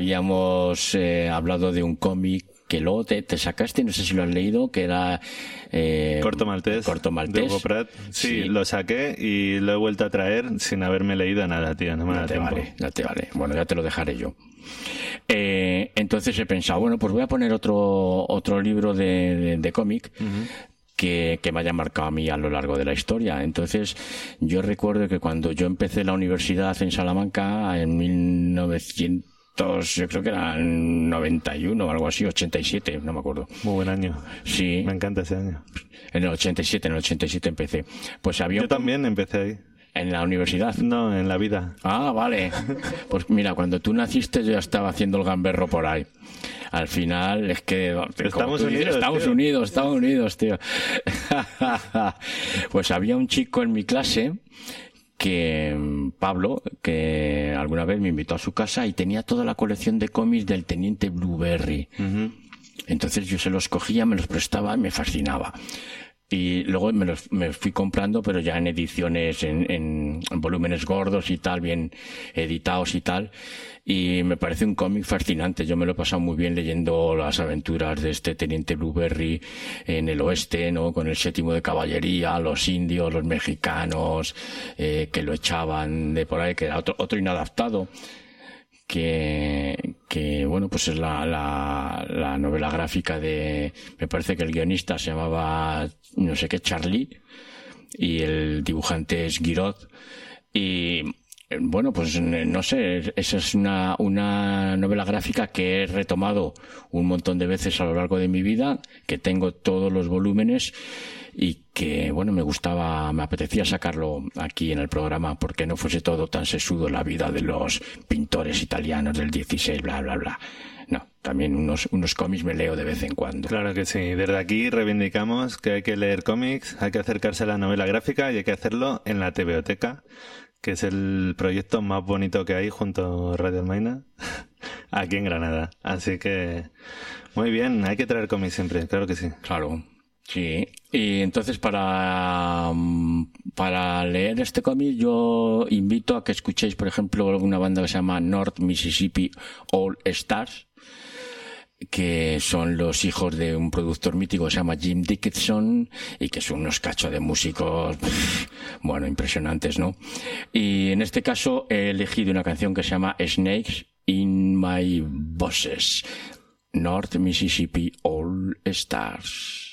Habíamos hablado de un cómic que luego te sacaste, no sé si lo has leído, que era... Corto Maltés. De Hugo Pratt. Sí, lo saqué y lo he vuelto a traer sin haberme leído nada, tío. No me da tiempo. No te vale. Bueno, ya te lo dejaré yo. Entonces he pensado, bueno, pues voy a poner otro libro de cómic que me haya marcado a mí a lo largo de la historia. Entonces yo recuerdo que cuando yo empecé la universidad en Salamanca en 1900, yo creo que era 91 o algo así, 87, no me acuerdo. Muy buen año. Sí. Me encanta ese año. En el 87 empecé. Pues yo también empecé ahí. ¿En la universidad? No, en la vida. Ah, vale. Pues mira, cuando tú naciste yo ya estaba haciendo el gamberro por ahí. Al final es que... Estamos unidos, tío. Pues había un chico en mi clase... Pablo, que alguna vez me invitó a su casa y tenía toda la colección de cómics del Teniente Blueberry. Entonces yo se los cogía, me los prestaba y me fascinaba. Y luego me fui comprando, pero ya en ediciones, en volúmenes gordos y tal, bien editados y tal. Y me parece un cómic fascinante. Yo me lo he pasado muy bien leyendo las aventuras de este Teniente Blueberry en el oeste, ¿no? Con el 7º de caballería, los indios, los mexicanos, que lo echaban de por ahí, que era otro inadaptado. Que bueno, pues es la novela gráfica me parece que el guionista se llamaba, no sé qué, Charlie, y el dibujante es Guiraud. Y bueno, pues no sé, esa es una novela gráfica que he retomado un montón de veces a lo largo de mi vida, que tengo todos los volúmenes y que, bueno, me apetecía sacarlo aquí en el programa porque no fuese todo tan sesudo la vida de los pintores italianos del 16, bla, bla, bla. No, también unos cómics me leo de vez en cuando. Claro que sí. Desde aquí reivindicamos que hay que leer cómics, hay que acercarse a la novela gráfica y hay que hacerlo en la TVOteca, que es el proyecto más bonito que hay junto a Radio Almaina, aquí en Granada. Así que, muy bien, hay que traer cómics siempre, claro que sí. Claro, sí. Y entonces para leer este cómic yo invito a que escuchéis, por ejemplo, una banda que se llama North Mississippi All Stars, que son los hijos de un productor mítico que se llama Jim Dickinson y que son unos cachos de músicos, bueno, impresionantes, ¿no? Y en este caso he elegido una canción que se llama Snakes in My Bosses, North Mississippi All Stars.